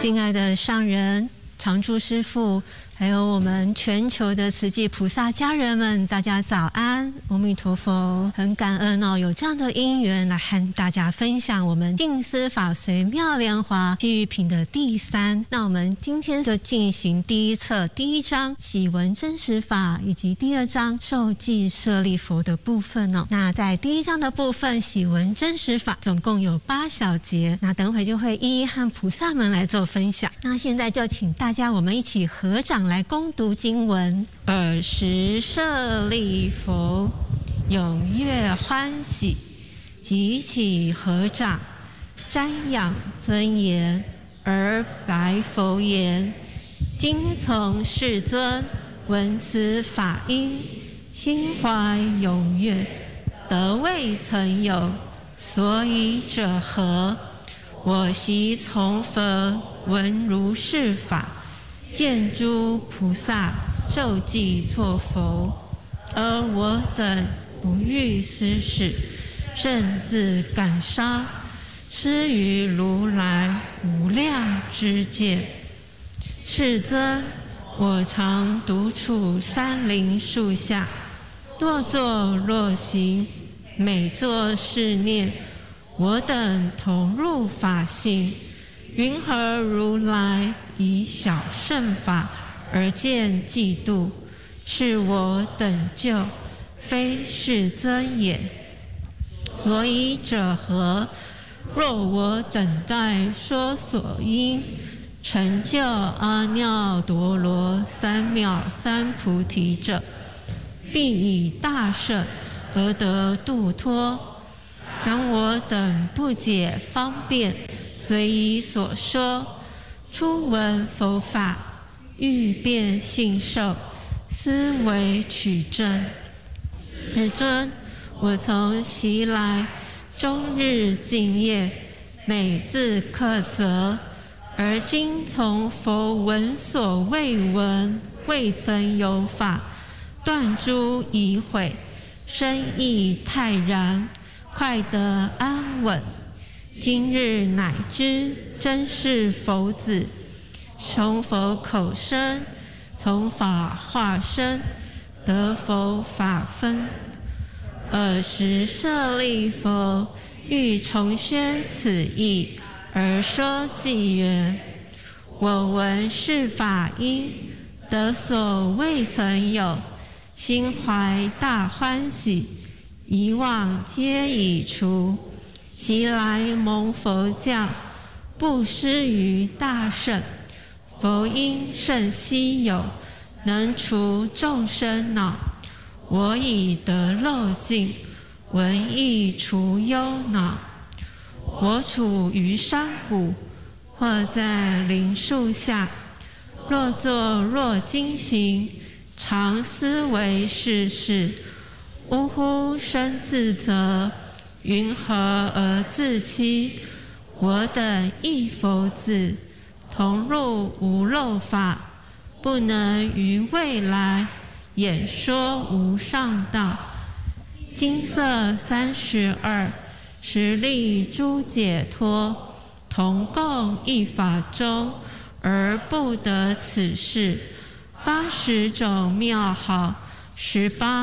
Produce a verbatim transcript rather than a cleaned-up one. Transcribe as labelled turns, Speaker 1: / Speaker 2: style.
Speaker 1: 敬爱的上人、常住师父，还有我们全球的慈济菩萨家人们，大家早安，阿弥陀佛！很感恩哦，有这样的因缘来和大家分享我们净思法随妙莲华譬喻品的第三。那我们今天就进行第一册第一章喜闻真实法，以及第二章受记舍利佛的部分哦。那在第一章的部分喜闻真实法，总共有八小节，那等会就会一一和菩萨们来做分享。那现在就请大家我们一起合掌来恭读经文。尔时舍利弗踊跃欢喜，即起合掌，瞻仰尊严，而白佛言：今从世尊闻此法音，心怀踊跃，得未曾有，所以者何？我昔从佛闻如是法，见诸菩萨咒记作佛，而我等不欲斯事，甚自感伤，失于如来无量知见。世尊，我常独处山林树下，若坐若行，每作是念，我等同入法性。云何如来以小乘法而见嫉妒？是我等就，非世尊也。所以者何？若我等待说所因，成就阿耨多罗三藐三菩提者，必以大乘而得度脱。然我等不解方便，随以所说，初闻佛法，欲辨信受，思维取证。世尊，我从昔来终日敬业，每自克责，而今从佛闻所未闻，未曾有法，断诸疑悔，深意泰然，快得安稳。今日乃知真是佛子，从佛口生，从法化身，得佛法分。尔时舍利弗欲重宣此义，而说偈言：我闻是法音，得所未曾有，心怀大欢喜，疑妄皆已除。昔来蒙佛教，布施于大圣，佛音甚稀有，能除众生恼。我已得漏尽，闻亦除忧恼。我处于山谷，或在林树下，若坐若经行，常思维世事。呜呼，生自责！云何而自欺？我等亦佛子，同入无漏法，不能于未来演说无上道。金色三十二，实力诸解脱，同共一法中，而不得此事。八十种妙好，十八